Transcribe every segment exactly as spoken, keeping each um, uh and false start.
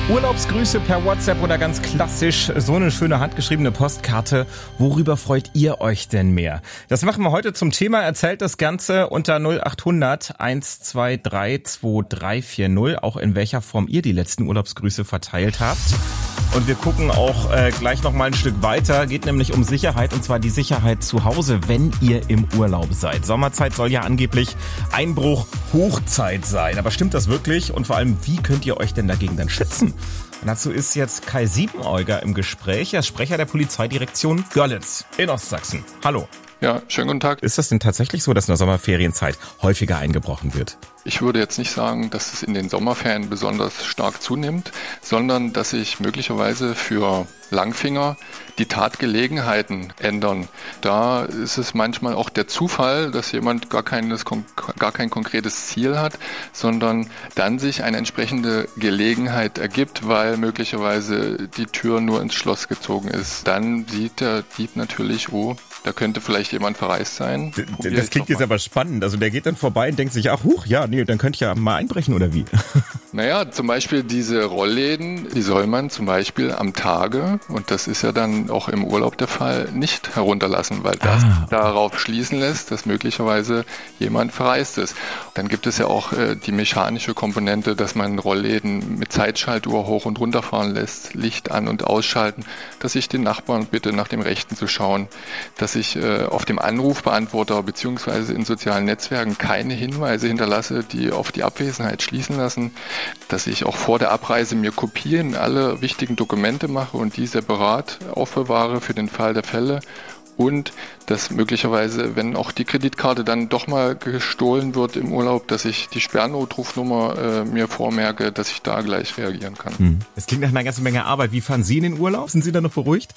Urlaubsgrüße per WhatsApp oder ganz klassisch so eine schöne handgeschriebene Postkarte. Worüber freut ihr euch denn mehr? Das machen wir heute zum Thema. Erzählt das Ganze unter null acht hundert eins zwei drei zwei drei vier null, auch in welcher Form ihr die letzten Urlaubsgrüße verteilt habt. Und wir gucken auch äh, gleich noch mal ein Stück weiter. Geht nämlich um Sicherheit, und zwar die Sicherheit zu Hause, wenn ihr im Urlaub seid. Sommerzeit soll ja angeblich Einbruch Hochzeit sein. Aber stimmt das wirklich? Und vor allem, wie könnt ihr euch denn dagegen dann schützen? Und dazu ist jetzt Kai Siebenäuger im Gespräch. Er ist Sprecher der Polizeidirektion Görlitz in Ostsachsen. Hallo. Ja, schönen guten Tag. Ist das denn tatsächlich so, dass in der Sommerferienzeit häufiger eingebrochen wird? Ich würde jetzt nicht sagen, dass es in den Sommerferien besonders stark zunimmt, sondern dass sich möglicherweise für Langfinger die Tatgelegenheiten ändern. Da ist es manchmal auch der Zufall, dass jemand gar, keines, gar kein konkretes Ziel hat, sondern dann sich eine entsprechende Gelegenheit ergibt, weil möglicherweise die Tür nur ins Schloss gezogen ist. Dann sieht der Dieb natürlich, oh, da könnte vielleicht jemand verreist sein. Probier das klingt jetzt aber spannend. Also der geht dann vorbei und denkt sich, ach huch, ja, nee, dann könnte ich ja mal einbrechen oder wie? Naja, zum Beispiel diese Rollläden, die soll man zum Beispiel am Tage, und das ist ja dann auch im Urlaub der Fall, nicht herunterlassen, weil das ah. darauf schließen lässt, dass möglicherweise jemand verreist ist. Dann gibt es ja auch äh, die mechanische Komponente, dass man Rollläden mit Zeitschaltuhr hoch und runter fahren lässt, Licht an- und ausschalten, dass ich den Nachbarn bitte, nach dem Rechten zu schauen, dass ich äh, auf dem Anrufbeantworter beziehungsweise in sozialen Netzwerken keine Hinweise hinterlasse, die auf die Abwesenheit schließen lassen, dass ich auch vor der Abreise mir Kopien aller wichtigen Dokumente mache und die separat aufbewahre für den Fall der Fälle. Und dass möglicherweise, wenn auch die Kreditkarte dann doch mal gestohlen wird im Urlaub, dass ich die Sperrnotrufnummer äh, mir vormerke, dass ich da gleich reagieren kann. Hm. Das klingt nach einer ganzen Menge Arbeit. Wie fahren Sie in den Urlaub? Sind Sie da noch beruhigt?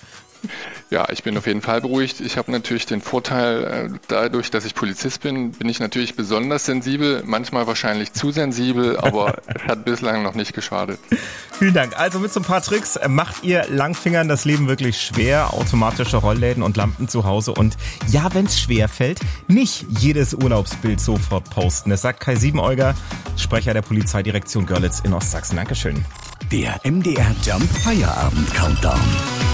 Ja, ich bin auf jeden Fall beruhigt. Ich habe natürlich den Vorteil, äh, dadurch, dass ich Polizist bin, bin ich natürlich besonders sensibel, manchmal wahrscheinlich zu sensibel, aber es hat bislang noch nicht geschadet. Vielen Dank. Also mit so ein paar Tricks macht ihr Langfingern das Leben wirklich schwer. Automatische Rollläden und Lampen zu Hause. Und ja, wenn es schwer fällt, nicht jedes Urlaubsbild sofort posten. Das sagt Kai Siebenäuger, Sprecher der Polizeidirektion Görlitz in Ostsachsen. Dankeschön. Der M D R Jump Feierabend Countdown.